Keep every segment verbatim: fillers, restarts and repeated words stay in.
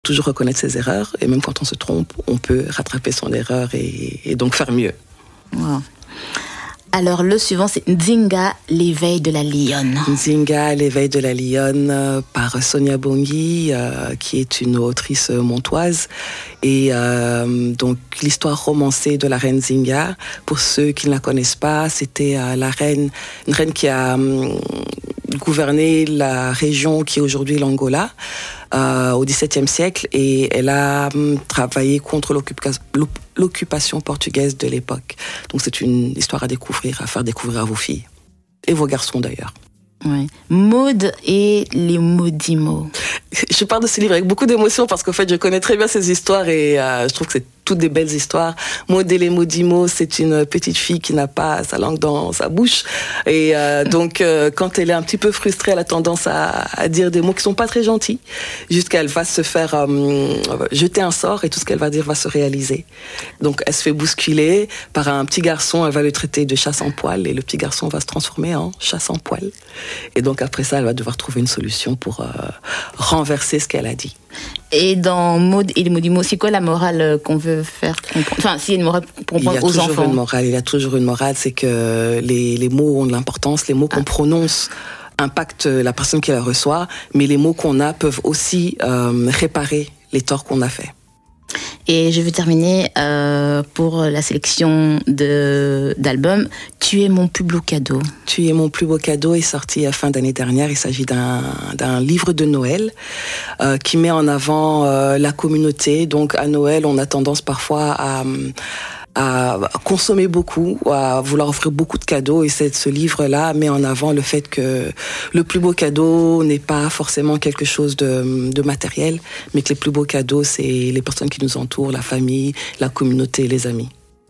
Toujours reconnaître ses erreurs, et même quand on se trompe, on peut rattraper son erreur et, et donc faire mieux. Wow. Alors, le suivant, c'est Nzinga, l'éveil de la lionne. Nzinga, l'éveil de la lionne, euh, par Sonia Bongui, euh, qui est une autrice montoise. Et euh, donc, l'histoire romancée de la reine Nzinga, pour ceux qui ne la connaissent pas, c'était euh, la reine, une reine qui a euh, gouverné la région qui est aujourd'hui l'Angola, euh, au dix-septième siècle, et elle a euh, travaillé contre l'occupation, l'occupation portugaise de l'époque. Donc c'est une histoire à découvrir, à faire découvrir à vos filles. Et vos garçons d'ailleurs. Ouais. Maud et les maudits mots. Je parle de ce livre avec beaucoup d'émotion parce qu'en fait, je connais très bien ces histoires et euh, je trouve que c'est toutes des belles histoires. Maud et les maudits mots, c'est une petite fille qui n'a pas sa langue dans sa bouche. Et euh, donc, euh, quand elle est un petit peu frustrée, elle a tendance à, à dire des mots qui sont pas très gentils, jusqu'à elle va se faire euh, jeter un sort et tout ce qu'elle va dire va se réaliser. Donc, elle se fait bousculer par un petit garçon, elle va le traiter de chasse en poil et le petit garçon va se transformer en chasse en poil. Et donc, après ça, elle va devoir trouver une solution pour euh, renverser ce qu'elle a dit. Et dans Maud et les maudits mots, c'est quoi la morale qu'on veut faire comprendre ? Enfin, s'il y a une morale pour comprendre aux enfants. Il y a toujours une morale, il y a toujours une morale, c'est que les, les mots ont de l'importance, les mots qu'on ah. prononce impactent la personne qui la reçoit, mais les mots qu'on a peuvent aussi euh, réparer les torts qu'on a faits. Et je veux terminer euh, pour la sélection de, d'albums. Tu es mon plus beau cadeau. Tu es mon plus beau cadeau est sorti à fin d'année dernière. Il s'agit d'un, d'un livre de Noël euh, qui met en avant euh, la communauté. Donc à Noël, on a tendance parfois à... à consommer beaucoup, à vouloir offrir beaucoup de cadeaux, et c'est, ce livre-là met en avant le fait que le plus beau cadeau n'est pas forcément quelque chose de, de matériel, mais que les plus beaux cadeaux, c'est les personnes qui nous entourent, la famille, la communauté, les amis.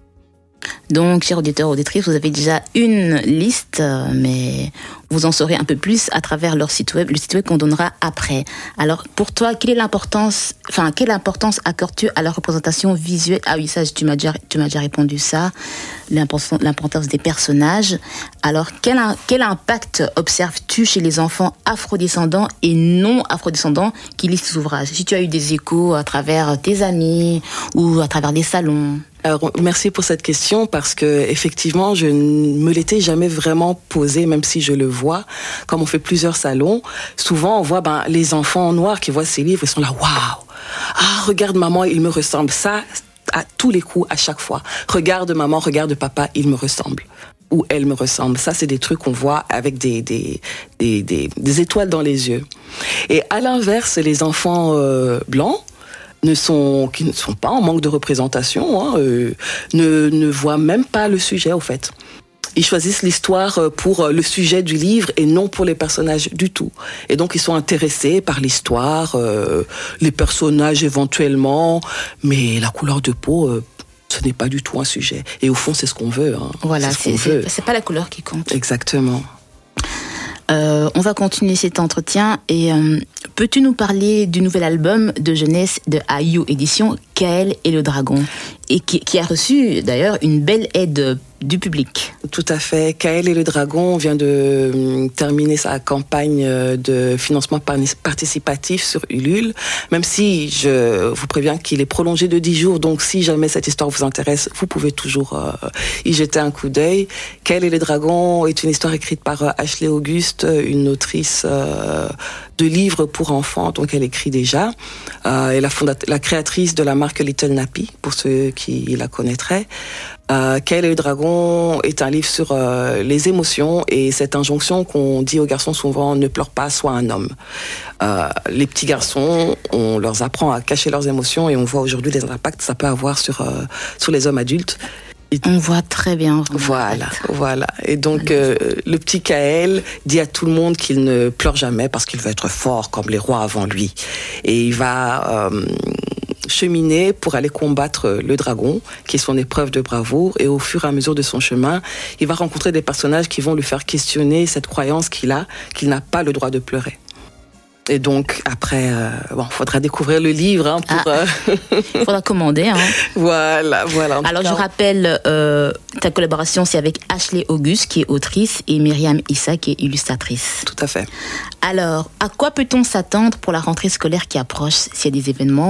Donc, chers auditeurs, auditrices, vous avez déjà une liste, mais vous en saurez un peu plus à travers leur site web, le site web qu'on donnera après. Alors, pour toi, quelle est l'importance, enfin, quelle importance accordes-tu à la représentation visuelle ? Ah oui, ça, tu m'as déjà, tu m'as déjà répondu ça. L'importance, l'importance des personnages. Alors, quel, quel impact observes-tu chez les enfants afrodescendants et non afrodescendants qui lisent ces ouvrages ? Si tu as eu des échos à travers tes amis ou à travers des salons. Alors, merci pour cette question parce que effectivement, je ne me l'étais jamais vraiment posée, même si je le vois. Comme on fait plusieurs salons, souvent on voit ben, les enfants noirs qui voient ces livres, ils sont là, waouh, ah regarde maman, il me ressemble. Ça, à tous les coups, à chaque fois. Regarde maman, regarde papa, il me ressemble. Ou elle me ressemble. Ça, c'est des trucs qu'on voit avec des, des, des, des, des étoiles dans les yeux. Et à l'inverse, les enfants euh, blancs, ne sont, qui ne sont pas en manque de représentation, hein, euh, ne, ne voient même pas le sujet, au fait. Ils choisissent l'histoire pour le sujet du livre et non pour les personnages du tout. Et donc, ils sont intéressés par l'histoire, euh, les personnages éventuellement, mais la couleur de peau, euh, ce n'est pas du tout un sujet. Et au fond, c'est ce qu'on veut. Hein. Voilà, c'est, ce c'est, qu'on veut. c'est, c'est pas la couleur qui compte. Exactement. Euh, on va continuer cet entretien et euh, peux-tu nous parler du nouvel album de jeunesse de Ayou Édition, Kaël et le Dragon, et qui, qui a reçu d'ailleurs une belle aide du public. Tout à fait. Kaël et le Dragon vient de terminer sa campagne de financement participatif sur Ulule, même si je vous préviens qu'il est prolongé de dix jours, donc si jamais cette histoire vous intéresse, vous pouvez toujours euh, y jeter un coup d'œil. Kaël et le Dragon est une histoire écrite par Ashley Auguste, une autrice euh, de livres pour enfants, donc elle écrit déjà. Euh, et la, fondat- la créatrice de la marque Little Nappy, pour ceux qui la connaîtraient. Euh, Kaël et le Dragon est un livre sur euh, les émotions et cette injonction qu'on dit aux garçons souvent, ne pleure pas, sois un homme. Euh, les petits garçons, on leur apprend à cacher leurs émotions et on voit aujourd'hui les impacts que ça peut avoir sur, euh, sur les hommes adultes. Et on voit très bien. Voilà, voilà. Et donc, euh, le petit Kaël dit à tout le monde qu'il ne pleure jamais parce qu'il veut être fort comme les rois avant lui. Et il va euh, cheminer pour aller combattre le dragon, qui est son épreuve de bravoure. Et au fur et à mesure de son chemin, il va rencontrer des personnages qui vont lui faire questionner cette croyance qu'il a, qu'il n'a pas le droit de pleurer. Et donc, après, euh, bon, faudra découvrir le livre. Hein, pour, ah, euh... Il faudra commander. Hein. Voilà, voilà. Alors, je rappelle, euh, ta collaboration, c'est avec Ashley Auguste, qui est autrice, et Myriam Issa, qui est illustratrice. Tout à fait. Alors, à quoi peut-on s'attendre pour la rentrée scolaire qui approche? S'il y a des événements